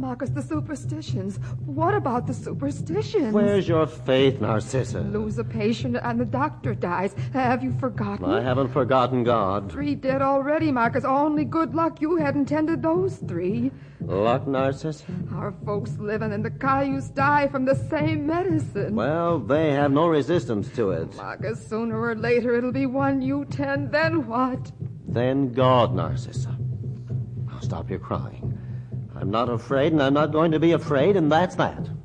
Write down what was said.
Marcus, the superstitions. What about the superstitions? Where's your faith, Narcissa? Lose a patient and the doctor dies. Have you forgotten? I haven't forgotten God. 3 dead already, Marcus. Only good luck you hadn't tended those 3. Luck, Narcissa? Our folks living in the cayuse die from the same medicine. Well, they have no resistance to it. Marcus, sooner or later it'll be one you tend. Then what? Then God, Narcissa. Now stop your crying. I'm not afraid, and I'm not going to be afraid, and that's that.